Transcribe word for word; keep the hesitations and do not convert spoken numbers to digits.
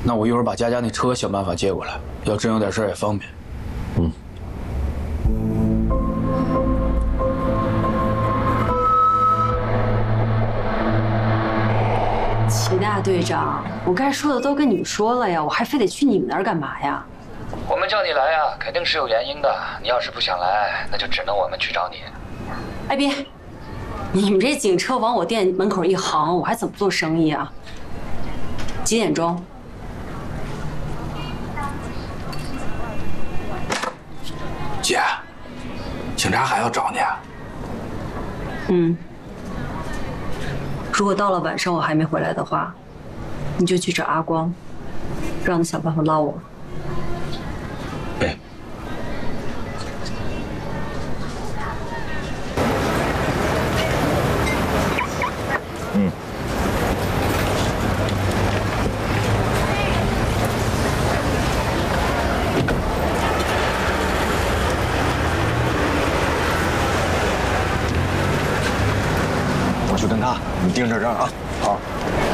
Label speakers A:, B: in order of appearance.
A: 那我一会儿把佳佳那车想办法借过来，要真有点事也方便。
B: 嗯。
C: 齐大队长，我该说的都跟你们说了呀，我还非得去你们那儿干嘛呀？
D: 我们叫你来呀，肯定是有原因的。你要是不想来，那就只能我们去找你。
C: 哎别，你们这警车往我店门口一行，我还怎么做生意啊？几点钟？
E: 姐，警察还要找你啊？
C: 嗯。如果到了晚上我还没回来的话，你就去找阿光，让他想办法捞我。
E: 哎。嗯。
B: 我去跟他，你盯着这儿啊。好。